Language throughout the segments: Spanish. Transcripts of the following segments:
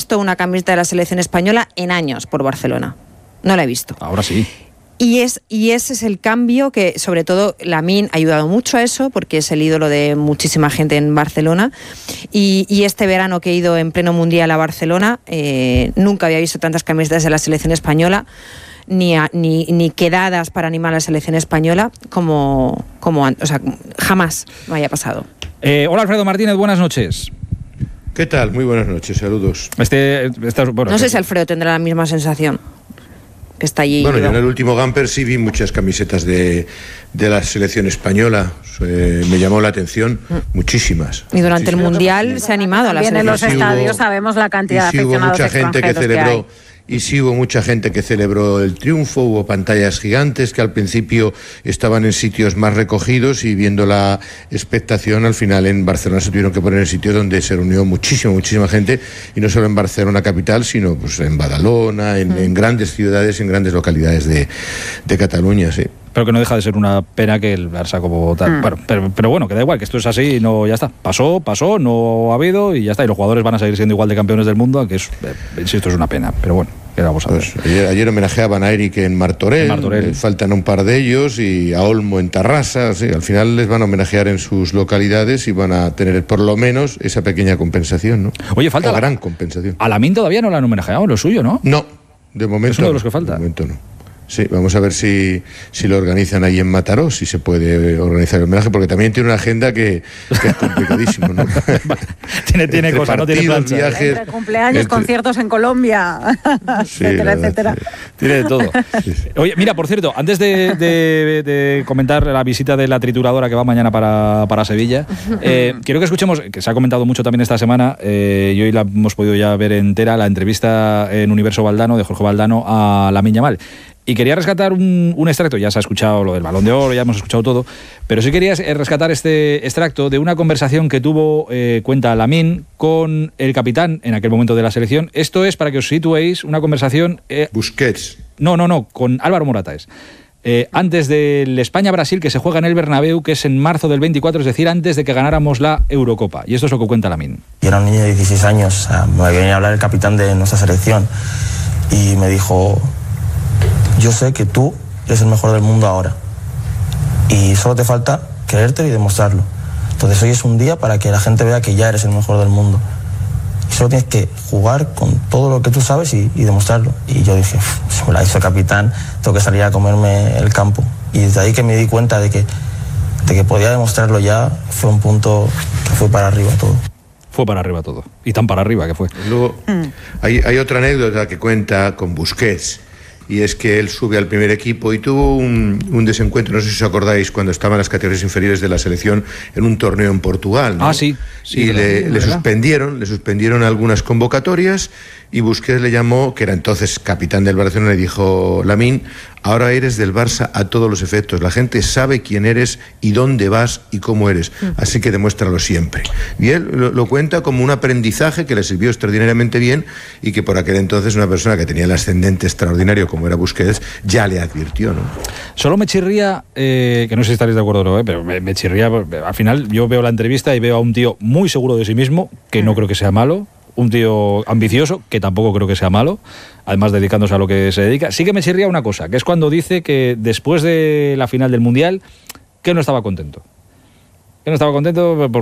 visto una camiseta de la selección española en años por Barcelona. No la he visto. Ahora sí. Y ese es el cambio que, sobre todo, Lamine ha ayudado mucho a eso, porque es el ídolo de muchísima gente en Barcelona. Y este verano que he ido en pleno mundial a Barcelona, nunca había visto tantas camisetas de la selección española, ni quedadas para animar a la selección española como antes. O sea, jamás me haya pasado. Hola, Alfredo Martínez, buenas noches. ¿Qué tal? Muy buenas noches, saludos. No sé si Alfredo tendrá la misma sensación. Que está allí. Bueno, yo en el último Gamper sí vi muchas camisetas de la selección española. Me llamó la atención muchísimas. Y durante el Mundial se ha animado a la selección. En los estadios sabemos la cantidad de aficionados extranjeros que hay. Y sí hubo mucha gente que celebró el triunfo, hubo pantallas gigantes que al principio estaban en sitios más recogidos y viendo la expectación, al final en Barcelona se tuvieron que poner en sitios donde se reunió muchísima gente, y no solo en Barcelona capital, sino pues en Badalona, en grandes ciudades, en grandes localidades de Cataluña, sí. Pero que no deja de ser una pena que el Barça como tal. Bueno, pero bueno, que da igual, que esto es así y no, ya está. Pasó, no ha habido y ya está. Y los jugadores van a seguir siendo igual de campeones del mundo, aunque insisto, es una pena. Pero bueno, ¿qué vamos a ver? Pues ayer homenajeaban a Eric en Martorell. Faltan un par de ellos, y a Olmo en Tarrasa. Sí, al final les van a homenajear en sus localidades y van a tener por lo menos esa pequeña compensación, ¿no? Oye, falta la gran compensación. A Lamine todavía no la han homenajeado, lo suyo, ¿no? No, de momento. Es uno de los que falta. De momento no. Sí, vamos a ver si lo organizan ahí en Mataró, si se puede organizar el homenaje, porque también tiene una agenda que es complicadísimo, ¿no? tiene cosas, no tiene plancha. Viajes, entre cumpleaños, conciertos en Colombia, sí, etcétera. Tiene de todo. Sí. Oye, mira, por cierto, antes de comentar la visita de la trituradora que va mañana para Sevilla, quiero que escuchemos, que se ha comentado mucho también esta semana, y hoy la hemos podido ya ver entera, la entrevista en Universo Valdano, de Jorge Valdano, a Lamine Yamal. Y quería rescatar un extracto, ya se ha escuchado lo del Balón de Oro, ya hemos escuchado todo, pero sí quería rescatar este extracto de una conversación que tuvo, cuenta Lamine, con el capitán en aquel momento de la selección. Esto es, para que os situéis, una conversación... Busquets. No, con Álvaro Morata es. Antes del España-Brasil, que se juega en el Bernabéu, que es en marzo del 24, es decir, antes de que ganáramos la Eurocopa. Y esto es lo que cuenta Lamine. Yo era un niño de 16 años, o sea, me venía a hablar el capitán de nuestra selección y me dijo... Yo sé que tú eres el mejor del mundo ahora y solo te falta creértelo y demostrarlo. Entonces hoy es un día para que la gente vea que ya eres el mejor del mundo. Y solo tienes que jugar con todo lo que tú sabes y demostrarlo. Y yo dije, si me la hizo el capitán, tengo que salir a comerme el campo. Y desde ahí que me di cuenta de que podía demostrarlo ya, fue un punto que fue para arriba todo. Fue para arriba todo. Y tan para arriba que fue. Luego, hay otra anécdota que cuenta con Busquets. Y es que él sube al primer equipo y tuvo un desencuentro, no sé si os acordáis, cuando estaban las categorías inferiores de la selección en un torneo en Portugal, ¿no? Sí. Y le suspendieron algunas convocatorias, y Busquets le llamó, que era entonces capitán del Barcelona, y dijo: Lamine, ahora eres del Barça a todos los efectos, la gente sabe quién eres y dónde vas y cómo eres, así que demuéstralo siempre. Y él lo cuenta como un aprendizaje que le sirvió extraordinariamente bien, y que por aquel entonces una persona que tenía el ascendente extraordinario como era Busquets ya le advirtió, ¿no? Solo me chirría, que no sé si estaréis de acuerdo o no, pero me chirría, al final yo veo la entrevista y veo a un tío muy seguro de sí mismo, que no creo que sea malo, un tío ambicioso, que tampoco creo que sea malo, además dedicándose a lo que se dedica. Sí que me chirría una cosa, que es cuando dice que después de la final del Mundial, que no estaba contento. Que no estaba contento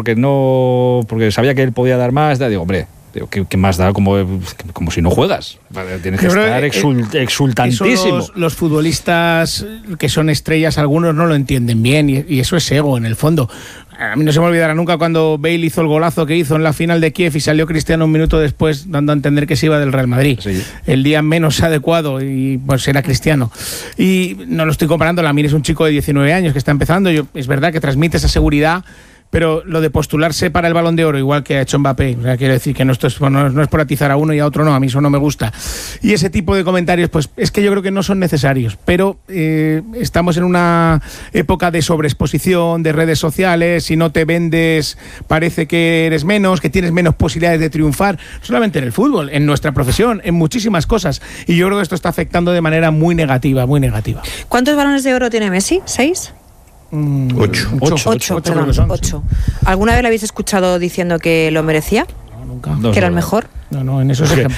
porque sabía que él podía dar más. Digo, hombre, ¿qué más da? Como si no juegas. Tienes que estar exultantísimo. Los futbolistas que son estrellas, algunos no lo entienden bien, y eso es ego en el fondo. A mí no se me olvidará nunca cuando Bale hizo el golazo que hizo en la final de Kiev y salió Cristiano un minuto después dando a entender que se iba del Real Madrid. Sí. El día menos adecuado, y pues era Cristiano. Y no lo estoy comparando, Lamine es un chico de 19 años que está empezando. Es verdad que transmite esa seguridad, pero lo de postularse para el Balón de Oro, igual que ha hecho Mbappé, o sea, quiero decir que no es por atizar a uno y a otro no, a mí eso no me gusta. Y ese tipo de comentarios, pues es que yo creo que no son necesarios, pero estamos en una época de sobreexposición, de redes sociales, si no te vendes parece que eres menos, que tienes menos posibilidades de triunfar, no solamente en el fútbol, en nuestra profesión, en muchísimas cosas, y yo creo que esto está afectando de manera muy negativa, muy negativa. ¿Cuántos balones de oro tiene Messi? ¿6? 8. ¿Alguna vez lo habéis escuchado diciendo que lo merecía? No, nunca. ¿Que era el mejor? No, en eso es ejemplar.